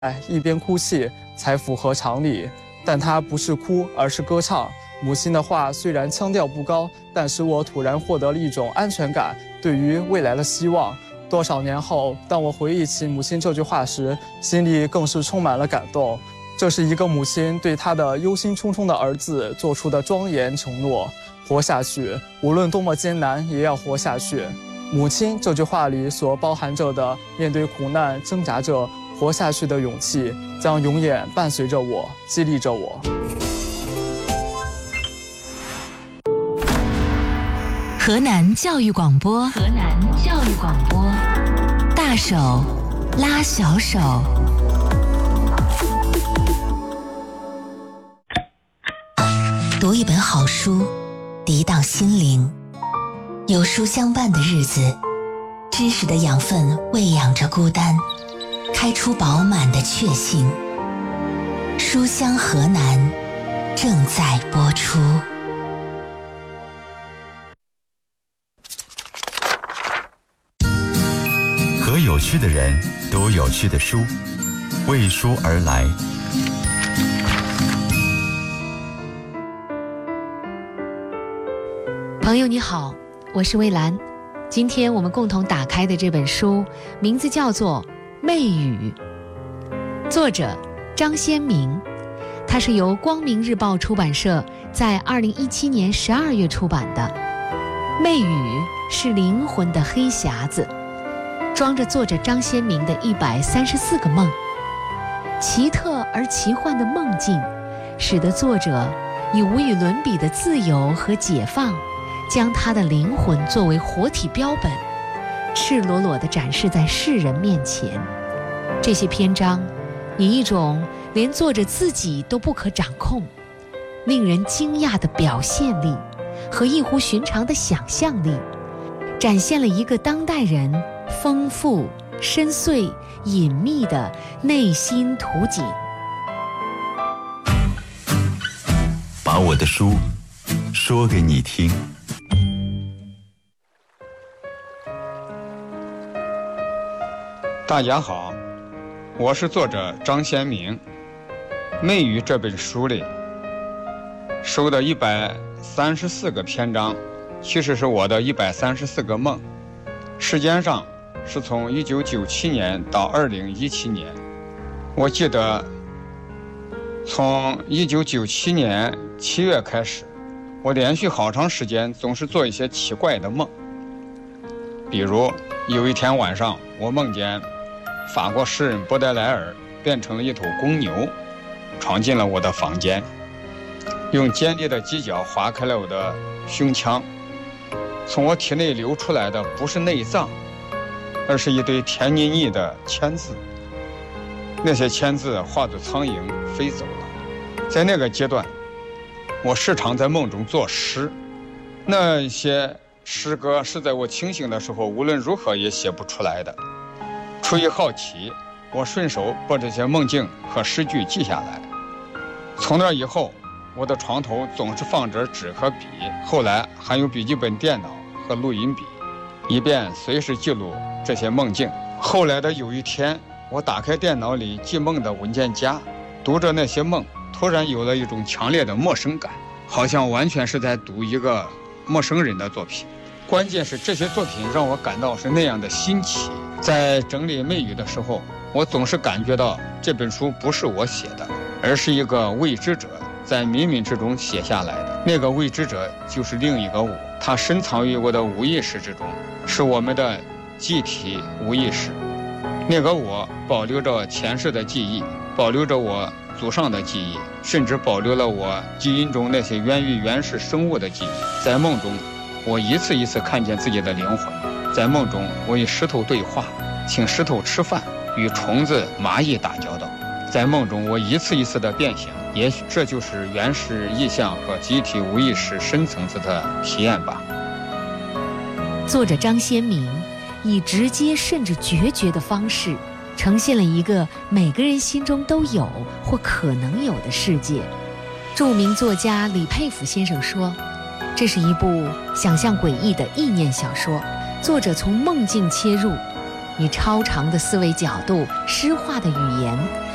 一边哭泣才符合常理，但他不是哭，而是歌唱。母亲的话虽然腔调不高，但使我突然获得了一种安全感，对于未来的希望。多少年后，当我回忆起母亲这句话时，心里更是充满了感动。这是一个母亲对她的忧心忡忡的儿子做出的庄严承诺：活下去，无论多么艰难，也要活下去。母亲这句话里所包含着的面对苦难挣扎着活下去的勇气，将永远伴随着我，激励着我。 河南教育广播，河南教育广播，大手拉小手。读一本好书，涤荡心灵。有书相伴的日子，知识的养分喂养着孤单，开出饱满的确信。书香河南正在播出。 和有趣的人读有趣的书，为书而来。 朋友你好，我是魏兰。今天我们共同打开的这本书名字叫做《媚语》，作者张先明，它是由光明日报出版社在2017年12月出版的。媚语是灵魂的黑匣子，装着作者张先明的134个梦。奇特而奇幻的梦境，使得作者以无与伦比的自由和解放，将他的灵魂作为活体标本，赤裸裸地展示在世人面前。这些篇章以一种连作者自己都不可掌控、令人惊讶的表现力和异乎寻常的想象力，展现了一个当代人丰富、深邃、隐秘的内心图景。 把我的书说给你听。 大家好，我是作者张先明。《媚语》这本书里收的134个篇章，其实是我的134个梦。时间上是从1997年到2017年。我记得从1997年7月开始，我连续好长时间总是做一些奇怪的梦。比如有一天晚上，我梦见法国诗人波德莱尔变成了一头公牛，闯进了我的房间，用尖利的犄角划开了我的胸腔。从我体内流出来的不是内脏，而是一堆甜腻腻的铅字。那些铅字化作苍蝇飞走了。在那个阶段，我时常在梦中作诗，那些诗歌是在我清醒的时候无论如何也写不出来的。出于好奇，我顺手把这些梦境和诗句记下来。从那以后，我的床头总是放着纸和笔，后来还有笔记本电脑和录音笔，以便随时记录这些梦境。后来的有一天，我打开电脑里记梦的文件夹，读着那些梦，突然有了一种强烈的陌生感，好像完全是在读一个陌生人的作品。关键是这些作品让我感到是那样的新奇。在整理《媚语》的时候，我总是感觉到这本书不是我写的，而是一个未知者在冥冥之中写下来的。那个未知者就是另一个我，它深藏于我的无意识之中，是我们的集体无意识。那个我保留着前世的记忆，保留着我祖上的记忆，甚至保留了我基因中那些源于原始生物的记忆。在梦中，我一次一次看见自己的灵魂。在梦中，我与石头对话，请石头吃饭，与虫子、蚂蚁打交道。在梦中，我一次一次的变形，也许这就是原始意象和集体无意识深层次的体验吧。 作者张先明以直接甚至决绝的方式，呈现了一个每个人心中都有或可能有的世界。著名作家李佩甫先生说，这是一部想象诡异的意念小说，作者从梦境切入，以超长的思维角度、诗化的语言，